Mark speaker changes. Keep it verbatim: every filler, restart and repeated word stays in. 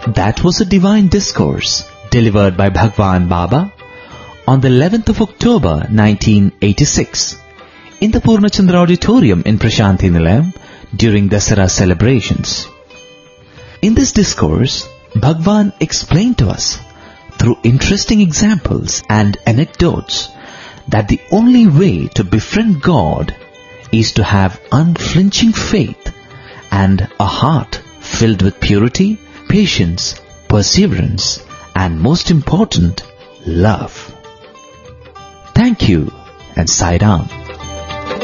Speaker 1: That was a divine discourse delivered by Bhagwan Baba on the eleventh of October nineteen eighty-six in the Purnachandra Auditorium in Prashanthi Nilayam during Dasara celebrations. In this discourse, Bhagwan explained to us through interesting examples and anecdotes that the only way to befriend God is to have unflinching faith and a heart filled with purity, patience, perseverance, and most important, love. Thank you and Sai Ram.